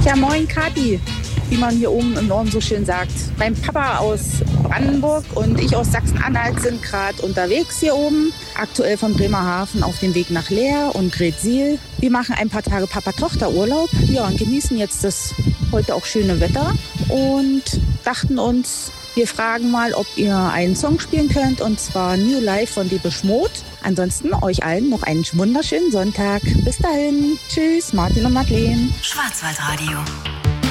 Ja, moin Kathi, wie man hier oben im Norden so schön sagt. Mein Papa aus Brandenburg und ich aus Sachsen-Anhalt sind gerade unterwegs hier oben. Aktuell von Bremerhaven auf dem Weg nach Leer und Greetsiel. Wir machen ein paar Tage Papa-Tochter-Urlaub, ja, und genießen jetzt das heute auch schöne Wetter und dachten uns, wir fragen mal, ob ihr einen Song spielen könnt, und zwar New Life von Depeche Mode. Ansonsten euch allen noch einen wunderschönen Sonntag. Bis dahin. Tschüss, Martin und Madeleine. Schwarzwaldradio.